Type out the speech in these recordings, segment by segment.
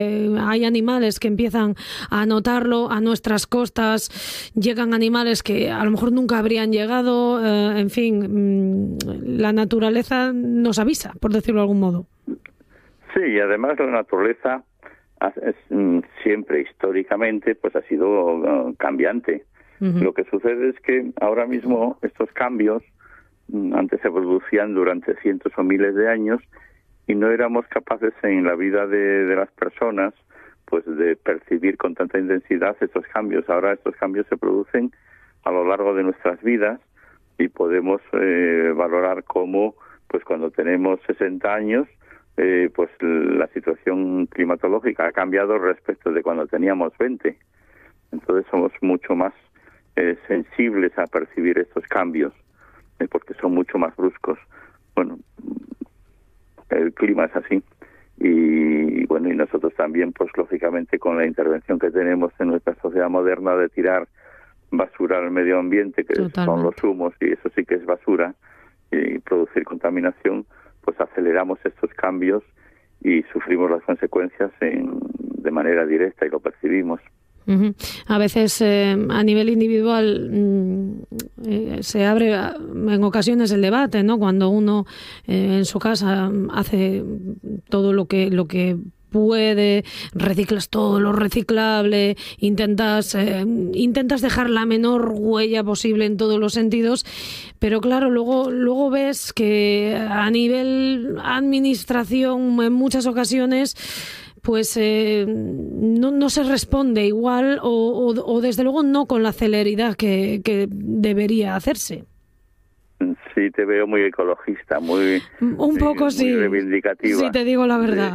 Hay animales que empiezan a notarlo, a nuestras costas llegan animales que a lo mejor nunca habrían llegado, en fin, la naturaleza nos avisa, por decirlo de algún modo. Sí, y además la naturaleza siempre históricamente pues ha sido cambiante. Lo que sucede es que ahora mismo estos cambios antes se producían durante cientos o miles de años y no éramos capaces en la vida de las personas pues de percibir con tanta intensidad estos cambios. Ahora estos cambios se producen a lo largo de nuestras vidas y podemos valorar cómo pues cuando tenemos 60 años pues la situación climatológica ha cambiado respecto de cuando teníamos 20. Entonces somos mucho más sensibles a percibir estos cambios porque son mucho más bruscos. Bueno, el clima es así y bueno, y nosotros también pues lógicamente con la intervención que tenemos en nuestra sociedad moderna de tirar basura al medio ambiente, que son los humos, y eso sí que es basura, y producir contaminación, pues aceleramos estos cambios y sufrimos las consecuencias de manera directa y lo percibimos. A veces a nivel individual se abre en ocasiones el debate, ¿no? Cuando uno en su casa hace todo lo que puede, reciclas todo lo reciclable, intentas dejar la menor huella posible en todos los sentidos, pero claro, luego ves que a nivel administración en muchas ocasiones pues no se responde igual o desde luego no con la celeridad que debería hacerse. Sí, te veo muy ecologista, muy muy reivindicativa. Sí, te digo la verdad.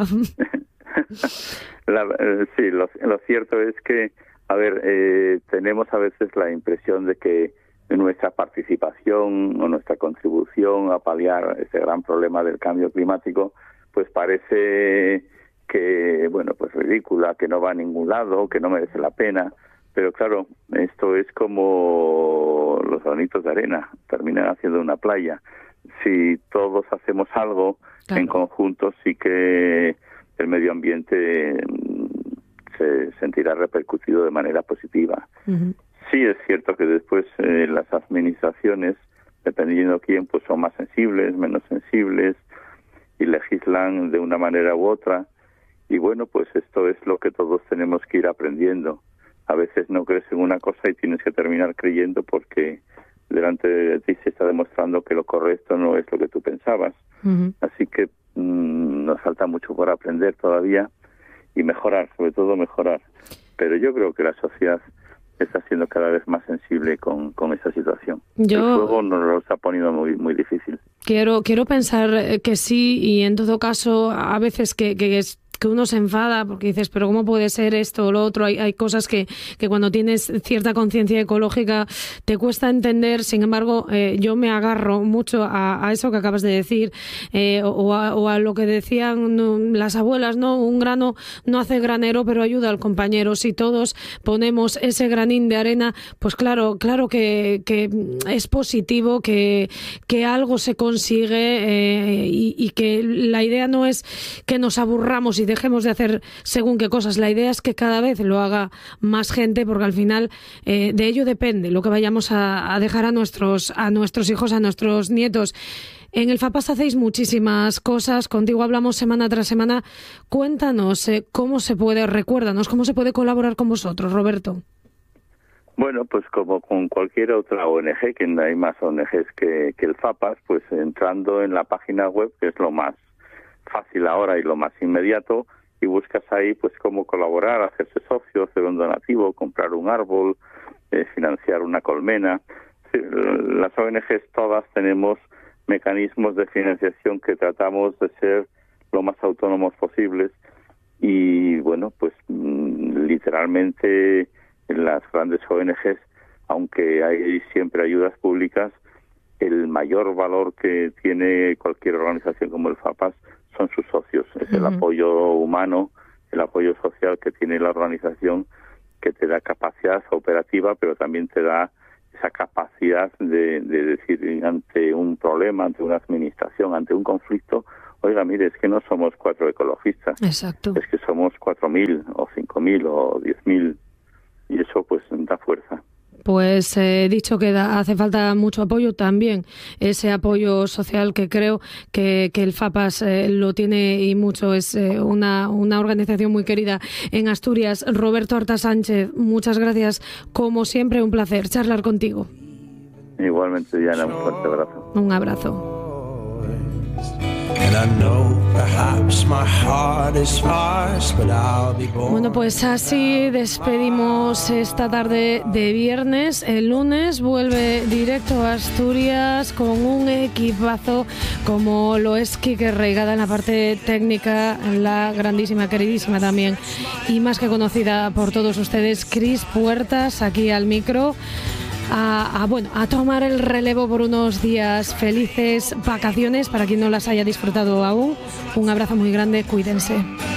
Sí, lo cierto es que, tenemos a veces la impresión de que nuestra participación o nuestra contribución a paliar ese gran problema del cambio climático, pues parece que, bueno, pues ridícula, que no va a ningún lado, que no merece la pena. Pero claro, esto es como los granitos de arena, terminan haciendo una playa. Si todos hacemos algo en conjunto, sí que el medio ambiente se sentirá repercutido de manera positiva. Sí es cierto que después las administraciones, dependiendo quién, pues son más sensibles, menos sensibles, y legislan de una manera u otra. Y bueno, pues esto es lo que todos tenemos que ir aprendiendo. A veces no crees en una cosa y tienes que terminar creyendo porque delante de ti se está demostrando que lo correcto no es lo que tú pensabas. Así que nos falta mucho por aprender todavía y mejorar, sobre todo mejorar. Pero yo creo que la sociedad está siendo cada vez más sensible con esa situación. El fuego nos lo está poniendo muy, muy difícil. Quiero pensar que sí, y en todo caso a veces que uno se enfada porque dices, pero ¿cómo puede ser esto o lo otro? Hay cosas que cuando tienes cierta conciencia ecológica te cuesta entender. Sin embargo, yo me agarro mucho a eso que acabas de decir, o a lo que decían las abuelas, ¿no? Un grano no hace granero, pero ayuda al compañero. Si todos ponemos ese granín de arena, pues claro que es positivo, que algo se consigue, y que la idea no es que nos aburramos y dejemos de hacer según qué cosas. La idea es que cada vez lo haga más gente, porque al final de ello depende lo que vayamos a dejar a nuestros hijos, a nuestros nietos. En el FAPAS hacéis muchísimas cosas, contigo hablamos semana tras semana. Cuéntanos recuérdanos cómo se puede colaborar con vosotros, Roberto. Bueno, pues como con cualquier otra ONG, que no hay más ONGs que el FAPAS, pues entrando en la página web, que es lo más fácil ahora y lo más inmediato, y buscas ahí pues cómo colaborar, hacerse socio, hacer un donativo, comprar un árbol, financiar una colmena. Sí, las ONGs todas tenemos mecanismos de financiación que tratamos de ser lo más autónomos posibles y bueno, pues literalmente en las grandes ONGs, aunque hay siempre ayudas públicas, el mayor valor que tiene cualquier organización como el FAPAS son sus socios, es el apoyo humano, el apoyo social que tiene la organización, que te da capacidad operativa, pero también te da esa capacidad de decir ante un problema, ante una administración, ante un conflicto, oiga, mire, es que no somos 4 ecologistas. Exacto. Es que somos 4.000 o 5.000 o 10.000 y eso pues da fuerza. Pues dicho queda, hace falta mucho apoyo también, ese apoyo social que creo que el FAPAS lo tiene y mucho. Es una organización muy querida en Asturias. Roberto Arta Sánchez, muchas gracias. Como siempre, un placer charlar contigo. Igualmente, Diana, un fuerte abrazo. Un abrazo. Bueno, pues así despedimos esta tarde de viernes. El lunes vuelve directo a Asturias con un equipazo como lo es Quique Reigada en la parte técnica, la grandísima, queridísima también y más que conocida por todos ustedes, Cris Puertas, aquí al micro. A tomar el relevo por unos días. Felices vacaciones para quien no las haya disfrutado aún. Un abrazo muy grande, cuídense.